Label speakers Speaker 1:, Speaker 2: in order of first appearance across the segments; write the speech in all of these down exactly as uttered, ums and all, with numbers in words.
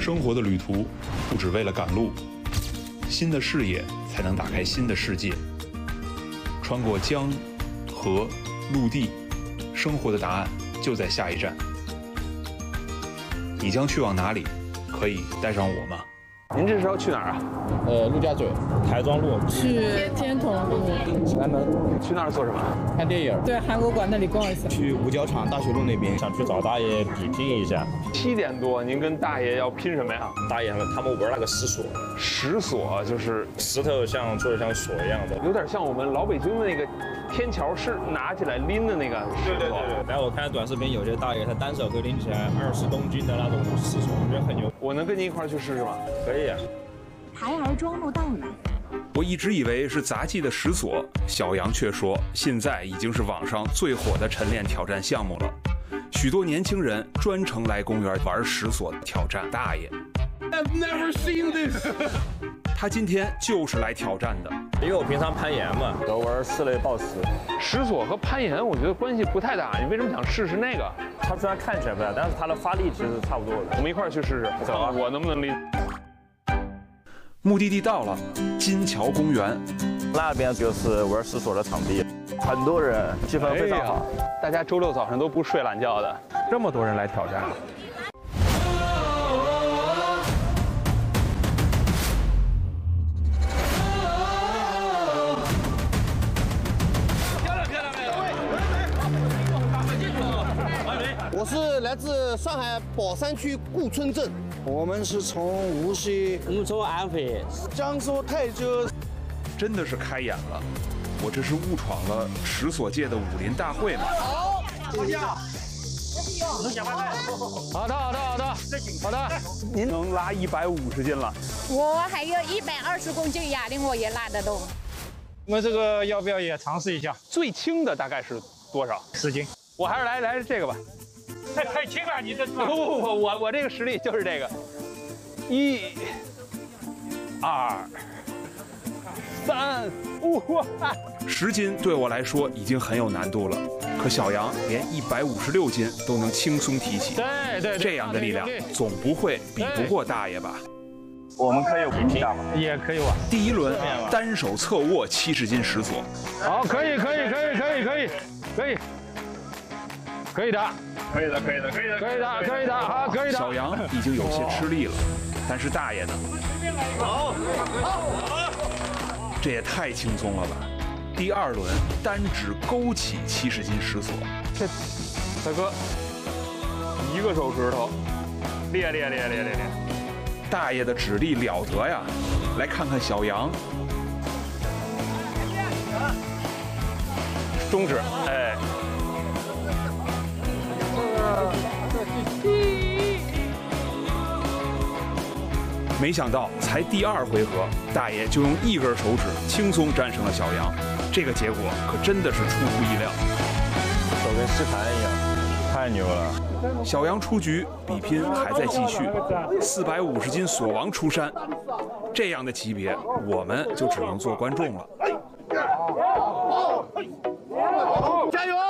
Speaker 1: 生活的旅途不只为了赶路，新的视野才能打开新的世界。穿过江、河、陆地，生活的答案就在下一站。你将去往哪里？可以带上我吗？
Speaker 2: 您这是要去哪儿啊？
Speaker 3: 呃，陆家嘴、台庄路，
Speaker 4: 去天童路、
Speaker 3: 前门。
Speaker 2: 去那儿做什么？
Speaker 3: 看电影。
Speaker 4: 对，韩国馆那里逛一下。
Speaker 3: 去五角场大学路那边，想去找大爷比拼一下。
Speaker 2: 七点多，您跟大爷要拼什么呀？
Speaker 3: 大爷他们玩那个石锁，
Speaker 2: 石锁就是
Speaker 3: 石头像做的像锁一样的，
Speaker 2: 有点像我们老北京的那个天桥是拿起来拎的那个石锁。
Speaker 3: 对对对。然后我看短视频，有些大爷他单手可以拎起来二十公斤的那种石锁，我觉得很牛。
Speaker 2: 我能跟您一块儿去试试吗？
Speaker 3: 可以啊。
Speaker 5: 台儿庄路到了。
Speaker 1: 我一直以为是杂技的石锁，小杨却说现在已经是网上最火的晨练挑战项目了。许多年轻人专程来公园玩石锁挑战大爷。
Speaker 6: I've never seen this
Speaker 1: 他今天就是来挑战的，
Speaker 3: 因为我平常攀岩嘛，都玩四类抱石。
Speaker 2: 石锁和攀岩我觉得关系不太大，你为什么想试试那个？
Speaker 3: 它虽然看起来不大，但是它的发力其实差不多的。
Speaker 2: 我们一块儿去试试，
Speaker 3: 走啊！
Speaker 2: 我能不能拎？
Speaker 1: 目的地到了，金桥公园，
Speaker 3: 那边就是玩石锁的场地，很多人，气氛非常好。
Speaker 2: 哎、大家周六早上都不睡懒觉的，这么多人来挑战。
Speaker 7: 我是来自上海宝山区顾村镇，我们是从无锡，
Speaker 8: 我们从安徽，
Speaker 7: 江苏泰州。
Speaker 1: 真的是开眼了，我这是误闯了石锁界的武林大会吗？
Speaker 7: 好，
Speaker 2: 好的，好的，好的，好的。您能拉一百五十斤了？
Speaker 9: 我还有一百二十公斤哑铃，我也拉得动。
Speaker 8: 我们这个要不要也尝试一下？
Speaker 2: 最轻的大概是多少？
Speaker 8: 十斤。
Speaker 2: 我还是来来这个吧。
Speaker 8: 太太轻了，你这
Speaker 2: 不不不，我我这个实力就是这个，一、二、三、五。
Speaker 1: 十斤对我来说已经很有难度了，可小杨连一百五十六斤都能轻松提起。
Speaker 8: 对对，
Speaker 1: 这样的力量总不会比不过大爷吧？
Speaker 3: 我们可以比拼吗？
Speaker 8: 也可以玩。
Speaker 1: 第一轮单手侧握七十斤石锁。
Speaker 8: 好，可以可以可以可以可以可以。可以的，
Speaker 3: 可以的，可以的，可以的，
Speaker 8: 可以的，可以的，好，可以的。
Speaker 1: 小杨已经有些吃力了，但是大爷呢？
Speaker 3: 好，
Speaker 1: 这也太轻松了吧！第二轮单指勾起七十斤石锁，
Speaker 2: 这大哥一个手指头，练练练练练练。
Speaker 1: 大爷的指力了得呀！来看看小杨，
Speaker 2: 中指，哎。
Speaker 1: 没想到才第二回合，大爷就用一根手指轻松战胜了小杨，这个结果可真的是出乎意料。
Speaker 3: 手跟吸盘一样，太牛了！
Speaker 1: 小杨出局，比拼还在继续。四百五十斤锁王出山，这样的级别，我们就只能做观众了。
Speaker 7: 加油！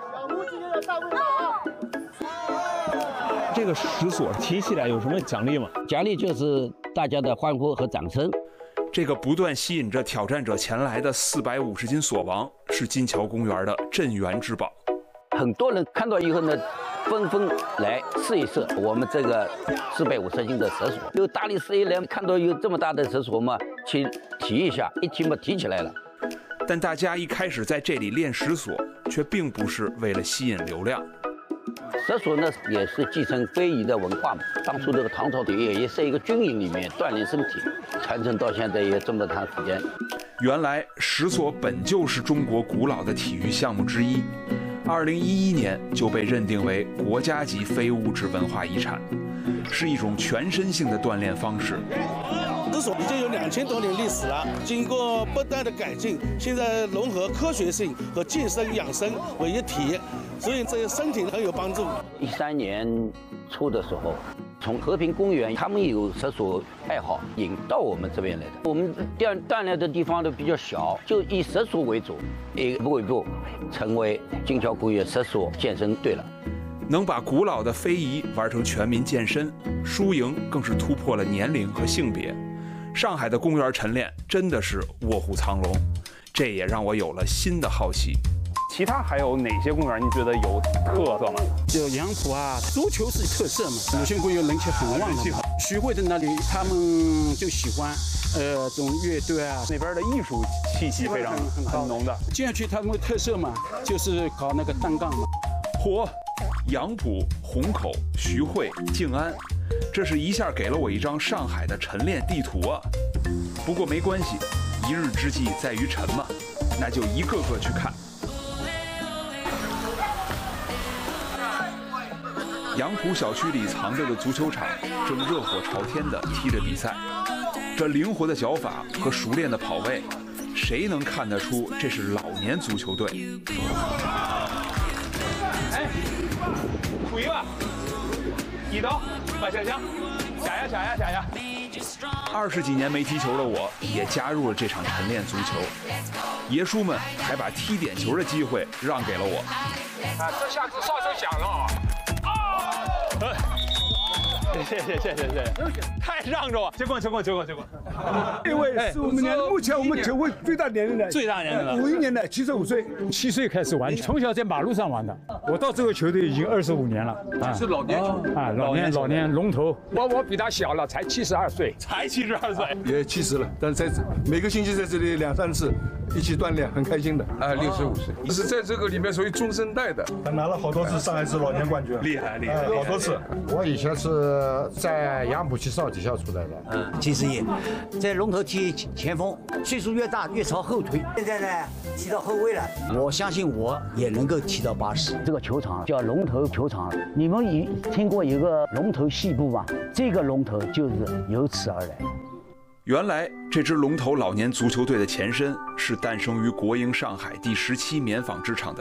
Speaker 2: 这个石锁提起来有什么奖励吗？
Speaker 8: 奖励就是大家的欢呼和掌声。
Speaker 1: 这个不断吸引着挑战者前来的四百五十斤锁王，是金桥公园的镇园之宝。
Speaker 8: 很多人看到以后呢，纷纷来试一试我们这个四百五十斤的石锁。有大力士一来看到有这么大的石锁嘛，去提一下，一提嘛提起来了。
Speaker 1: 但大家一开始在这里练石锁，却并不是为了吸引流量。
Speaker 8: 石锁呢也是继承非遗的文化嘛。当初这个唐朝的也也是一个军营里面锻炼身体，传承到现在也这么长时间。
Speaker 1: 原来石锁本就是中国古老的体育项目之一，二零一一年就被认定为国家级非物质文化遗产，是一种全身性的锻炼方式。
Speaker 7: 石锁已经有两千多年历史了，经过不断的改进，现在融合科学性和健身养生为一体，所以对身体很有帮助。
Speaker 8: 一三年初的时候，从和平公园他们有石锁爱好引到我们这边来的。我们锻锻炼的地方都比较小，就以石锁为主，一步一步成为金桥公园石锁健身队了。
Speaker 1: 能把古老的非遗玩成全民健身，输赢更是突破了年龄和性别。上海的公园晨练真的是卧虎藏龙，这也让我有了新的好奇。
Speaker 2: 其他还有哪些公园你觉得有特色吗？
Speaker 10: 就杨浦啊，足球是特色嘛，鲁迅公园人气很旺的嘛。徐汇的那里他们就喜欢，呃，这种乐队啊，
Speaker 2: 那边的艺术气息非常很浓的。
Speaker 10: 接下去他们的特色嘛，就是搞那个单杠嘛。
Speaker 1: 嚯，杨浦、虹口、徐汇、静安，这是一下给了我一张上海的晨练地图啊！不过没关系，一日之计在于晨嘛，那就一个个去看。杨浦小区里藏着的足球场正热火朝天地踢着比赛，这灵活的脚法和熟练的跑位，谁能看得出这是老年足球队？
Speaker 2: 哎，数一吧，一刀，把下枪，下呀下呀下呀！
Speaker 1: 二十几年没踢球的我，也加入了这场晨练足球。爷叔们还把踢点球的机会让给了我。
Speaker 2: 啊，这下子哨声响了。谢谢谢谢谢谢，太让着我，结棍结棍结棍结棍！
Speaker 6: 这位是我们年目前我们球会最大年龄的，
Speaker 2: 最大年龄的，
Speaker 6: 五一年的，七十五岁，
Speaker 11: 七岁开始玩，从小在马路上玩的。我到这个球队已经二十五年了，啊，
Speaker 2: 是老年球
Speaker 11: 啊，老年老年龙头。
Speaker 12: 我我比他小了，才七十二岁，
Speaker 2: 才七十二岁，
Speaker 6: 也七十了，但是在每个星期在这里两三次一起锻炼，很开心的。
Speaker 12: 啊，六十五岁，你是在这个里面属于中生代的。
Speaker 6: 他拿了好多次上海市老年冠军，
Speaker 2: 厉害厉害，
Speaker 6: 好多次。
Speaker 13: 我以前是在杨浦区少体校出来的，
Speaker 14: 嗯，七十一，在龙头踢前锋，岁数越大越朝后退。现在呢，踢到后卫了，我相信我也能够踢到八十。
Speaker 8: 这个球场叫龙头球场，你们有听过一个龙头戏部吗？这个龙头就是由此而来。
Speaker 1: 原来这支龙头老年足球队的前身是诞生于国营上海第十七棉纺织厂的